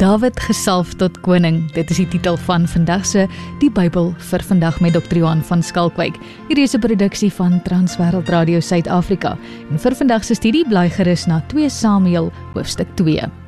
Dawid gesalf tot koning, dit is die titel van vandag se Die Bybel vir vandag met Dr. Johan van Skalkwyk. Hierdie is 'n produksie van Transwêreld Radio Suid-Afrika. En vir vandag se studie bly gerus na 2 Samuel hoofstuk 2.